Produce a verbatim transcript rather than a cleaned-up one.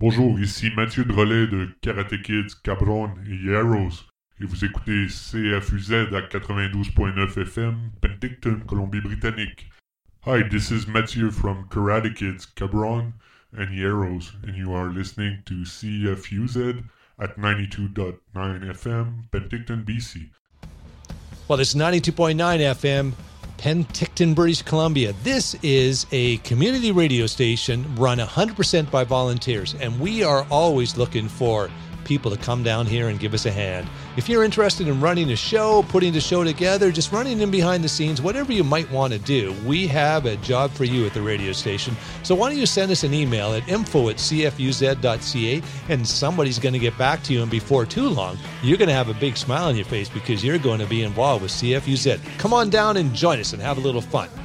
Bonjour, ici Mathieu Drolet de Karate Kids, Cabron et Heroes, et vous écoutez C F U Z à quatre-vingt-douze point neuf F M, Penticton, Colombie-Britannique. Hi, this is Mathieu from Karate Kids, Cabron and Heroes, and you are listening to C F U Z at ninety-two point nine F M, Penticton, B C. Well, it's ninety-two point nine F M, Penticton, British Columbia. This is a community radio station run one hundred percent by volunteers, and we are always looking for people to come down here and give us a hand. If you're interested in running a show, putting the show together, just running in behind the scenes, whatever you might want to do, we have a job for you at the radio station. So why don't you send us an email at info at c f u z dot c a, and somebody's going to get back to you, and before too long, you're going to have a big smile on your face because you're going to be involved with C F U Z. Come on down and join us and have a little fun.